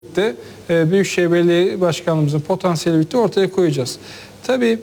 de Büyükşehir Belediye Başkanlığımızın potansiyeli birlikte ortaya koyacağız. Tabii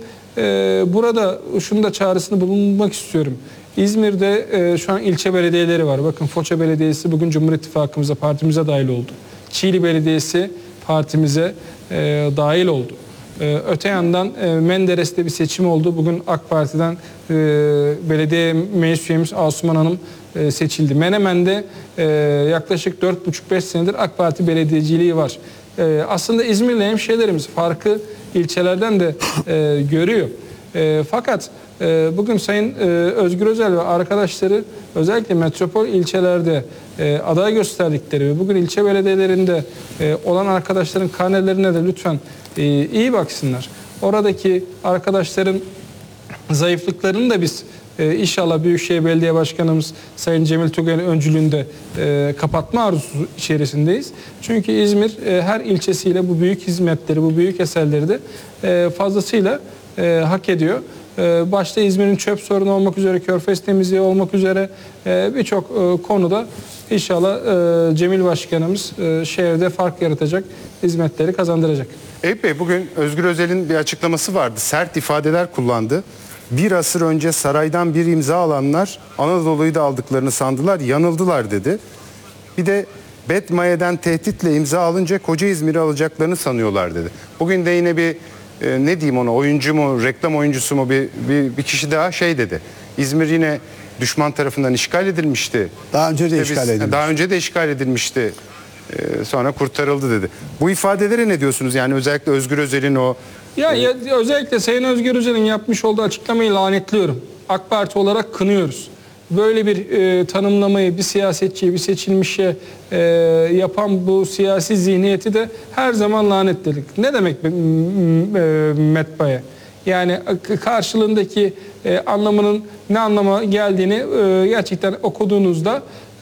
burada şunu da çağrısını bulunmak istiyorum. İzmir'de şu an ilçe belediyeleri var. Bakın Foça Belediyesi bugün Cumhur İttifakımıza, partimize dahil oldu. Çiğli Belediyesi partimize dahil oldu. Öte yandan Menderes'te bir seçim oldu. Bugün AK Parti'den belediye meclis üyemiz Asuman Hanım seçildi. Menemen'de yaklaşık 4,5-5 senedir AK Parti belediyeciliği var. Aslında İzmirli hemşehrilerimiz farklı ilçelerden de görüyor. Fakat bugün Sayın Özgür Özel ve arkadaşları özellikle metropol ilçelerde aday gösterdikleri ve bugün ilçe belediyelerinde olan arkadaşların karnelerine de lütfen iyi baksınlar. Oradaki arkadaşların zayıflıklarını da biz inşallah Büyükşehir Belediye Başkanımız Sayın Cemil Tugay'ın öncülüğünde kapatma arzusu içerisindeyiz. Çünkü İzmir her ilçesiyle bu büyük hizmetleri, bu büyük eserleri de fazlasıyla hak ediyor. Başta İzmir'in çöp sorunu olmak üzere, körfez temizliği olmak üzere birçok konuda inşallah Cemil Başkanımız şehirde fark yaratacak hizmetleri kazandıracak. Eyüp Bey, bugün Özgür Özel'in bir açıklaması vardı. Sert ifadeler kullandı. Bir asır önce saraydan bir imza alanlar Anadolu'yu da aldıklarını sandılar, yanıldılar dedi. Bir de Betmaye'den tehditle imza alınca koca İzmir'i alacaklarını sanıyorlar dedi. Bugün de yine bir ne diyeyim ona, oyuncu mu, reklam oyuncusu mu bir kişi daha şey dedi. İzmir yine düşman tarafından işgal edilmişti. Daha önce de işgal edilmişti. Daha önce de işgal edilmişti. Sonra kurtarıldı dedi. Bu ifadelere ne diyorsunuz? Yani özellikle Özgür Özel'in o... Ya özellikle Sayın Özgür Özel'in yapmış olduğu açıklamayı lanetliyorum. AK Parti olarak kınıyoruz. Böyle bir tanımlamayı bir siyasetçiye, bir seçilmişe yapan bu siyasi zihniyeti de her zaman lanetledik. Ne demek metbaya? Yani karşılığındaki anlamının ne anlama geldiğini gerçekten okuduğunuzda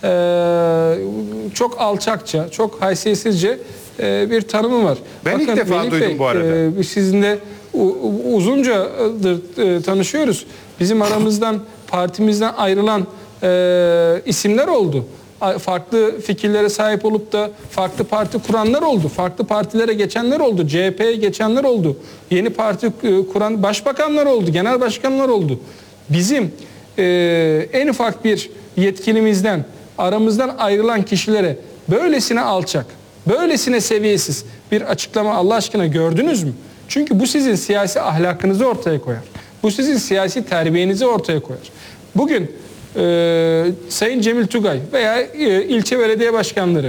çok alçakça, çok haysiyetsizce bir tanımı var. Ben bakın, ilk defa duydum bu arada. Sizinle uzuncadır tanışıyoruz. Bizim aramızdan, partimizden ayrılan isimler oldu. Farklı fikirlere sahip olup da farklı parti kuranlar oldu. Farklı partilere geçenler oldu. CHP'ye geçenler oldu. Yeni parti kuran başbakanlar oldu. Genel başkanlar oldu. Bizim en ufak bir yetkilimizden, aramızdan ayrılan kişilere böylesine alçak, böylesine seviyesiz bir açıklama Allah aşkına gördünüz mü? Çünkü bu sizin siyasi ahlakınızı ortaya koyar. Bu sizin siyasi terbiyenizi ortaya koyar. Bugün Sayın Cemil Tugay veya ilçe belediye başkanları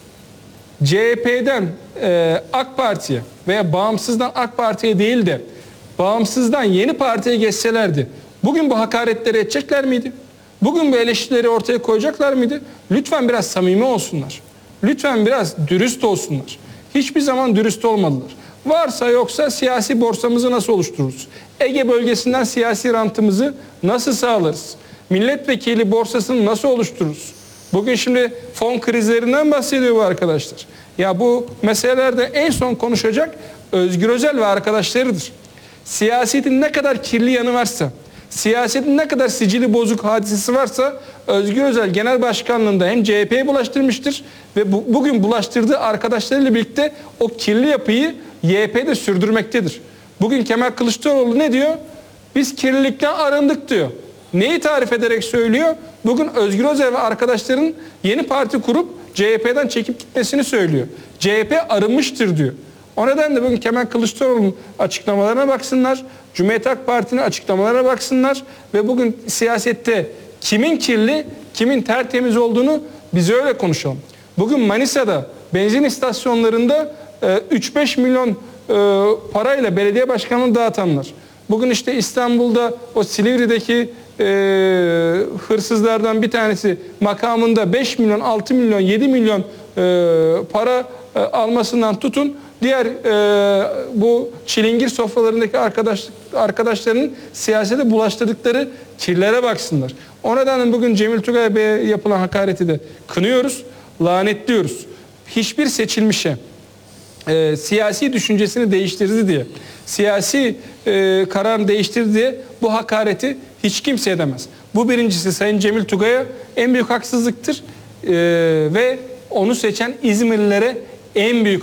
CHP'den AK Parti'ye veya bağımsızdan AK Parti'ye değil de bağımsızdan Yeni Parti'ye geçselerdi bugün bu hakaretleri edecekler miydi? Bugün bu eleştirileri ortaya koyacaklar mıydı? Lütfen biraz samimi olsunlar. Lütfen biraz dürüst olsunlar. Hiçbir zaman dürüst olmadılar. Varsa yoksa siyasi borsamızı nasıl oluştururuz? Ege bölgesinden siyasi rantımızı nasıl sağlarız? Milletvekili borsasını nasıl oluştururuz? Bugün şimdi fon krizlerinden bahsediyor bu arkadaşlar. Ya bu meselelerde en son konuşacak Özgür Özel ve arkadaşlarıdır. Siyasetin ne kadar kirli yanı varsa, siyasetin ne kadar sicili bozuk hadisesi varsa Özgür Özel genel başkanlığında hem CHP'ye bulaştırmıştır ve bugün bulaştırdığı arkadaşlarıyla birlikte o kirli yapıyı YP'de sürdürmektedir. Bugün Kemal Kılıçdaroğlu ne diyor? Biz kirlilikten arındık diyor. Neyi tarif ederek söylüyor? Bugün Özgür Özel ve arkadaşların yeni parti kurup CHP'den çekip gitmesini söylüyor. CHP arınmıştır diyor. O nedenle bugün Kemal Kılıçdaroğlu'nun açıklamalarına baksınlar, Cumhuriyet Halk Parti'nin açıklamalarına baksınlar ve bugün siyasette kimin kirli, kimin tertemiz olduğunu biz öyle konuşalım. Bugün Manisa'da benzin istasyonlarında 3-5 milyon parayla belediye başkanlığı dağıtanlar. Bugün işte İstanbul'da o Silivri'deki hırsızlardan bir tanesi makamında 5 milyon, 6 milyon, 7 milyon para almasından tutun diğer bu çilingir sofralarındaki arkadaşlarının siyasete bulaştırdıkları kirlere baksınlar. O nedenle bugün Cemil Tugay Bey'e yapılan hakareti de kınıyoruz, lanetliyoruz. Hiçbir seçilmişe siyasi düşüncesini değiştirdi diye, siyasi kararını değiştirdi diye bu hakareti hiç kimse edemez. Bu birincisi Sayın Cemil Tugay'a en büyük haksızlıktır ve onu seçen İzmirlilere en büyük